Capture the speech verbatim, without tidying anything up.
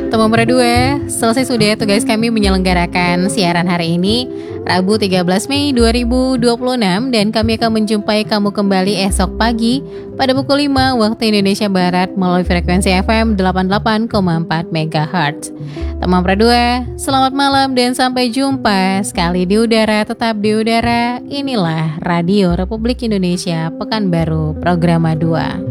Teman Berdua, selesai sudah tugas kami menyelenggarakan siaran hari ini, Rabu tiga belas Mei dua ribu dua puluh enam, dan kami akan menjumpai kamu kembali esok pagi pada pukul lima waktu Indonesia Barat melalui frekuensi F M delapan puluh delapan koma empat megahertz. Teman Berdua, selamat malam dan sampai jumpa sekali di udara, tetap di udara. Inilah Radio Republik Indonesia Pekanbaru Programa dua.